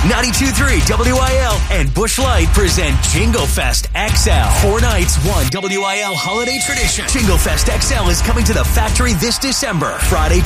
92.3 WIL and Busch Light present Jingle Fest XL. 4 nights, one WIL holiday tradition. Jingle Fest XL is coming to the factory this December. Friday